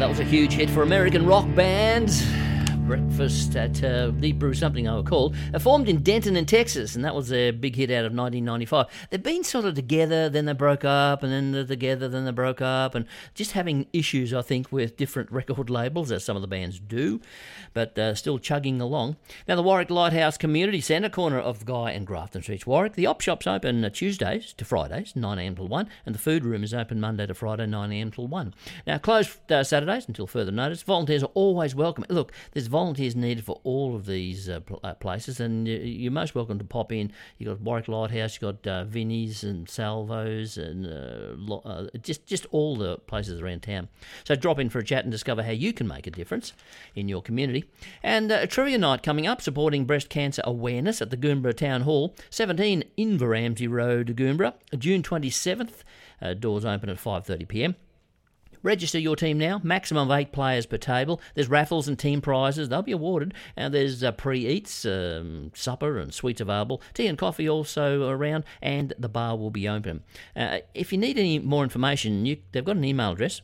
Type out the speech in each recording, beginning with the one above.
That was a huge hit for American rock bands. Breakfast at Deep Brew something they were called. Formed in Denton in Texas, and that was their big hit out of 1995. They've been sort of together, then they broke up, and then they're together, then they broke up, and just having issues, I think, with different record labels, as some of the bands do, but still chugging along. Now, the Warwick Lighthouse Community Centre, corner of Guy and Grafton Streets, Warwick. The op shop's open Tuesdays to Fridays, 9am till 1, and the food room is open Monday to Friday, 9am till 1. Now, closed Saturdays until further notice. Volunteers are always welcome. Look, there's volunteers needed for all of these places, and you're most welcome to pop in. You've got Warwick Lighthouse, you've got Vinnie's and Salvos, and just all the places around town. So drop in for a chat and discover how you can make a difference in your community. And a trivia night coming up, supporting breast cancer awareness at the Goombra Town Hall, 17 Inveramsey Road, Goombra, June 27th. Doors open at 5:30pm. Register your team now. Maximum of 8 players per table. There's raffles and team prizes. They'll be awarded. And there's pre-eats, supper and sweets available. Tea and coffee also around. And the bar will be open. If you need any more information, they've got an email address,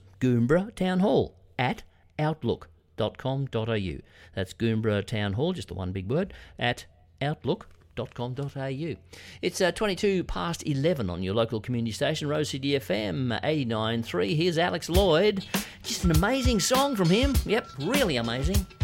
goombra.townhall@outlook.com.au. That's Goombra Town Hall, just the one big word, at outlook.com.au. It's 22 past 11 on your local community station, Rose City FM 89.3. Here's Alex Lloyd. Just an amazing song from him. Yep, really amazing.